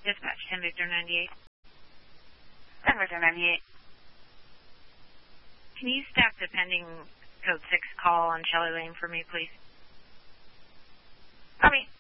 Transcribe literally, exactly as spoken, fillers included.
Dispatch, ten Victor ninety-eight. ten Victor ninety-eight. Can you staff the pending code six call on Shelley Lane for me, please? Copy.